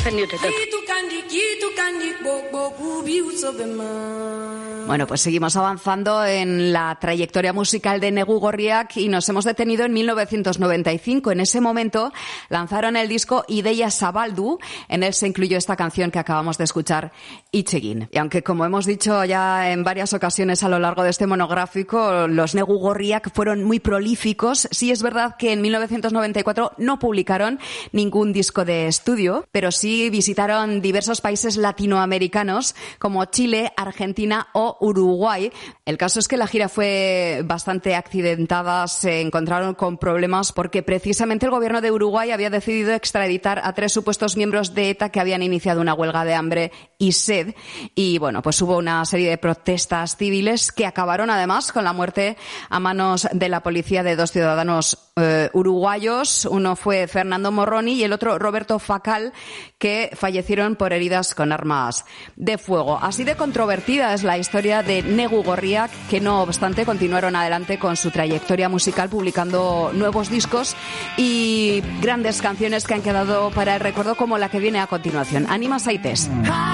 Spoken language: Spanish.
Bueno, pues seguimos avanzando en la trayectoria musical de Negu Gorriak y nos hemos detenido en 1995. En ese momento lanzaron el disco Ideia Zabaldu. En él se incluyó esta canción que acabamos de escuchar, Itzegin. Y aunque, como hemos dicho ya en varias ocasiones a lo largo de este monográfico, los Negu Gorriak fueron muy prolíficos, sí es verdad que en 1994 no publicaron ningún disco de estudio, pero sí visitaron diversos países latinoamericanos como Chile, Argentina o Uruguay. El caso es que la gira fue bastante accidentada, se encontraron con problemas porque precisamente el gobierno de Uruguay había decidido extraditar a 3 supuestos miembros de ETA que habían iniciado una huelga de hambre y sed. Y bueno, pues hubo una serie de protestas civiles que acabaron además con la muerte a manos de la policía de 2 ciudadanos uruguayos. Uno fue Fernando Morroni y el otro Roberto Facal, que fallecieron por heridas con armas de fuego. Así de controvertida es la historia de Negu Gorriak, que no obstante continuaron adelante con su trayectoria musical publicando nuevos discos y grandes canciones que han quedado para el recuerdo, como la que viene a continuación, Anima Zaitez.